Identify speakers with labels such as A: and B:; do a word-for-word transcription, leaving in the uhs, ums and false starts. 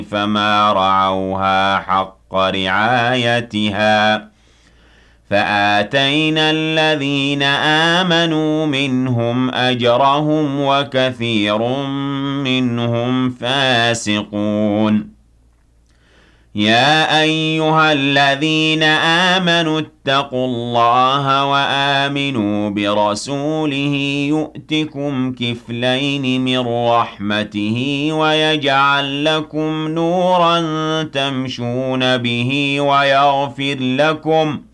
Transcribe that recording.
A: فما رعوها حق رعايتها فآتينا الذين آمنوا منهم أجرهم وكثير منهم فاسقون يا أيها الذين آمنوا اتقوا الله وآمنوا برسوله يؤتكم كفلين من رحمته ويجعل لكم نورا تمشون به ويغفر لكم